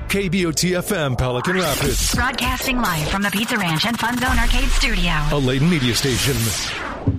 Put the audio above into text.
KBOT-FM Pelican Rapids. Broadcasting live from the Pizza Ranch and Fun Zone Arcade Studio. A Layton Media Station.